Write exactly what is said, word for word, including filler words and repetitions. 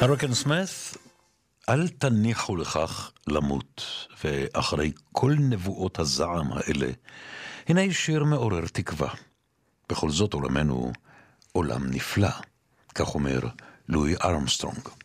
הרוקן סמית, אל תניחו לכך למות, ואחרי כל נבואות הזעם האלה, הנה שיר מעורר תקווה. בכל זאת עולמנו עולם נפלא, כך אומר לואי ארמסטרונג.